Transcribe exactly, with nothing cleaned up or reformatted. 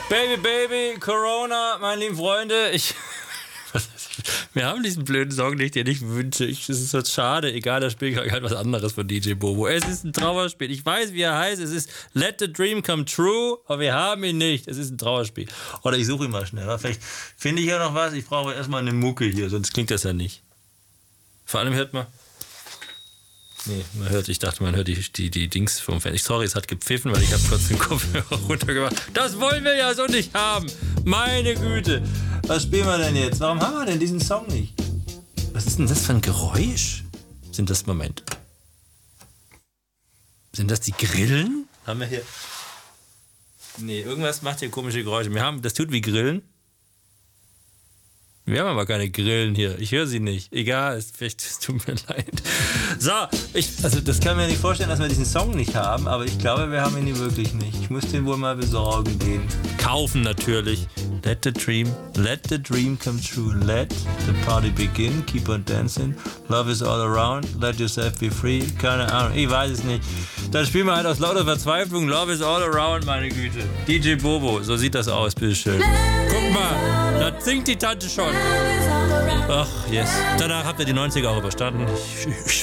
Baby, Baby, Corona, meine lieben Freunde, ich... Wir haben diesen blöden Song, den ich dir nicht wünsche. Ich, es ist so schade, egal, da spiele ich halt was anderes von D J Bobo. Es ist ein Trauerspiel. Ich weiß, wie er heißt. Es ist Let the Dream Come True, aber wir haben ihn nicht. Es ist ein Trauerspiel. Oder ich suche ihn mal schnell. Vielleicht finde ich ja noch was. Ich brauche erstmal eine Mucke hier, sonst klingt das ja nicht. Vor allem hört man... Nee, man hört, ich dachte, man hört die, die, die Dings vom Fenster. Sorry, es hat gepfiffen, weil ich habe kurz den Kopfhörer runtergemacht. Das wollen wir ja so nicht haben. Meine Güte. Was spielen wir denn jetzt? Warum haben wir denn diesen Song nicht? Was ist denn das für ein Geräusch? Sind das, Moment. Sind das die Grillen? Haben wir hier... Nee, irgendwas macht hier komische Geräusche. Wir haben, das tut wie Grillen. Wir haben aber keine Grillen hier. Ich höre sie nicht. Egal, es, vielleicht, es tut mir leid. So, ich, also das kann mir nicht vorstellen, dass wir diesen Song nicht haben, aber ich glaube, wir haben ihn hier wirklich nicht. Ich muss den wohl mal besorgen gehen. Kaufen natürlich. Let the dream, let the dream come true. Let the party begin. Keep on dancing. Love is all around. Let yourself be free. Keine Ahnung, ich weiß es nicht. Dann spielen wir halt aus lauter Verzweiflung. Love is all around, meine Güte. D J Bobo, so sieht das aus, bitteschön. Guck mal, da singt die Tante schon. Ach, yes. Danach habt ihr die neunziger auch überstanden. Ich, ich